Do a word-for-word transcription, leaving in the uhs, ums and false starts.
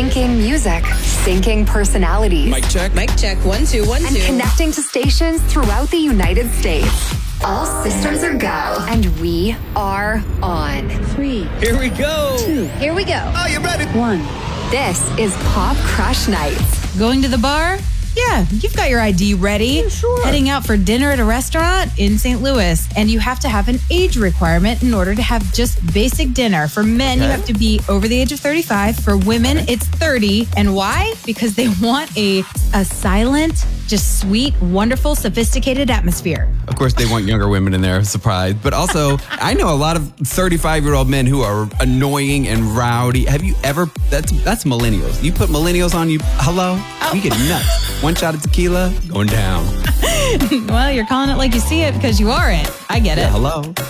Syncing music, syncing personalities. Mic check. Mic check. One, two, one, and two. Connecting to stations throughout the United States. All systems are go. And we are on. Three. Here we go. Two. Here we go. Are you ready? One. This is Pop Crush Nights. Going to the bar? Yeah, you've got your I D ready. Yeah, sure. Heading out for dinner at a restaurant in Saint Louis. And you have to have an age requirement in order to have just basic dinner. For men, Okay. you have to be over the age of thirty-five. For women, it's thirty. And why? Because they want a, a silent, just sweet, wonderful, sophisticated atmosphere. Of course, they want younger women in there, surprise. But also, I know a lot of thirty-five-year-old men who are annoying and rowdy. Have you ever, that's that's millennials. You put millennials on, you, hello? Oh. You get nuts. One shot of tequila, going down. Well, you're calling it like you see it because you are it. I get Yeah, it. hello?